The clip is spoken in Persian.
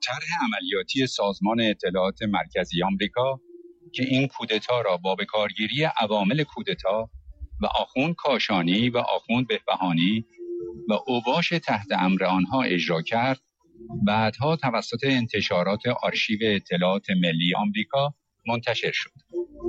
طرح عملیاتی سازمان اطلاعات مرکزی آمریکا که این کودتا را با بکارگیری عوامل کودتا و آخوند کاشانی و آخوند بهبهانی و اوباش تحت امر آنها اجرا کرد، بعدها توسط انتشارات آرشیو اطلاعات ملی آمریکا منتشر شد.